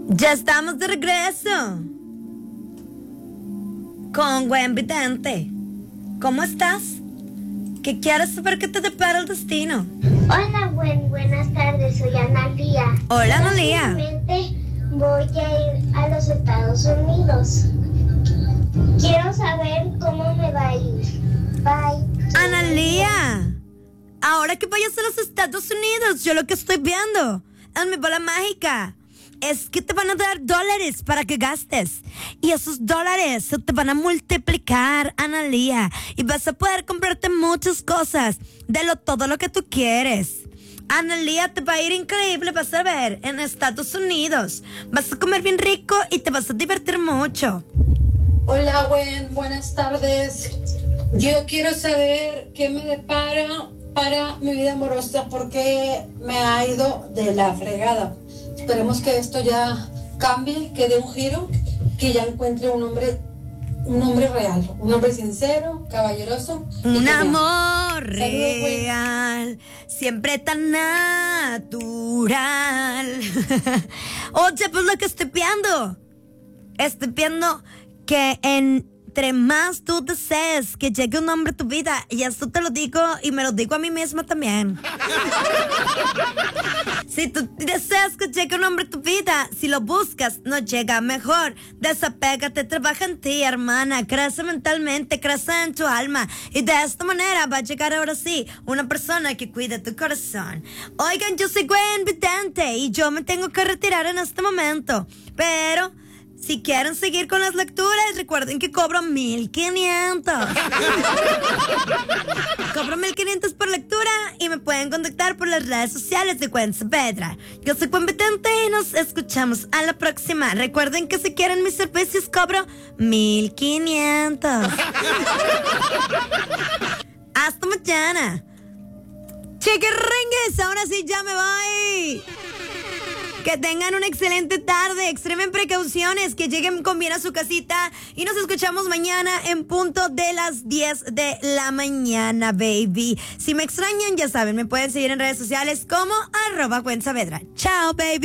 Ya estamos de regreso con Gwen Vidente. ¿Cómo estás? ¿Qué quieres saber que te depara el destino? Hola, buenas tardes, soy Analía. Hola, Analía. Próximamente voy a ir a los Estados Unidos. Quiero saber cómo me va a ir. Bye. Analía, ahora que vayas a los Estados Unidos, yo lo que estoy viendo en mi bola mágica es que te van a dar dólares para que gastes. Y esos dólares se te van a multiplicar, Analía. Y vas a poder comprarte muchas cosas de todo lo que tú quieres. Analía, te va a ir increíble, vas a ver, en Estados Unidos. Vas a comer bien rico y te vas a divertir mucho. Hola, Gwen, buenas tardes. Yo quiero saber qué me depara para mi vida amorosa porque me ha ido de la fregada. Esperemos que esto ya cambie, que dé un giro, que ya encuentre un hombre real, un hombre sincero, caballeroso. Un amor real, siempre tan natural. Oye, pues lo que estoy viendo que entre más tú desees que llegue un hombre a tu vida, y esto te lo digo y me lo digo a mí misma también. Si tú deseas que llegue un hombre a tu vida, si lo buscas, no llega. Mejor desapégate, trabaja en ti, hermana, crece mentalmente, crece en tu alma, y de esta manera va a llegar ahora sí una persona que cuide tu corazón. Oigan, yo soy Gwen Vidente y yo me tengo que retirar en este momento, pero si quieren seguir con las lecturas, recuerden que cobro 1,500. Cobro 1,500 por lectura y me pueden contactar por las redes sociales de Gwen Saavedra. Yo soy Gwen Vidente y nos escuchamos a la próxima. Recuerden que si quieren mis servicios, cobro 1,500. Hasta mañana. Chequerringues, ahora sí ya me voy. Que tengan una excelente tarde, extremen precauciones, que lleguen con bien a su casita y nos escuchamos mañana en punto de las 10 de la mañana, baby. Si me extrañan, ya saben, me pueden seguir en redes sociales como @Gwen Saavedra. Chao, baby.